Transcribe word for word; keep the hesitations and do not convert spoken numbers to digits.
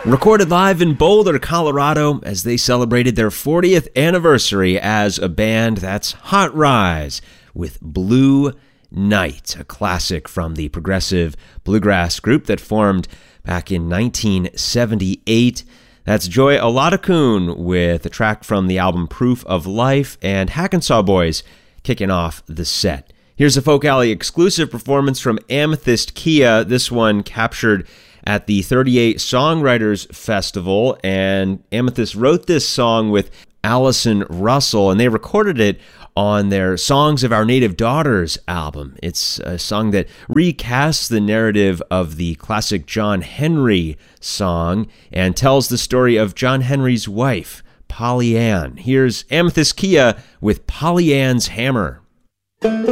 Recorded live in Boulder, Colorado, as they celebrated their fortieth anniversary as a band, that's Hot Rise with Blue Night, a classic from the progressive bluegrass group that formed back in nineteen seventy-eight. That's Joy Oladokun with a track from the album Proof of Life, and Hackensaw Boys kicking off the set. Here's a Folk Alley exclusive performance from Amethyst Kia, this one captured at the thirty-eight Songwriters Festival, and Amethyst wrote this song with Allison Russell, and they recorded it on their Songs of Our Native Daughters album. It's a song that recasts the narrative of the classic John Henry song and tells the story of John Henry's wife, Polly Ann. Here's Amethyst Kia with Polly Ann's Hammer.